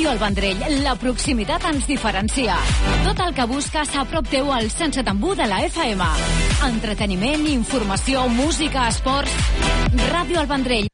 Ràdio El Vendrell, la proximitat ens diferencia. Tot el que busques a prop teu al 107.1 de la FM. Entreteniment, informació, música, esports... Ràdio El Vendrell.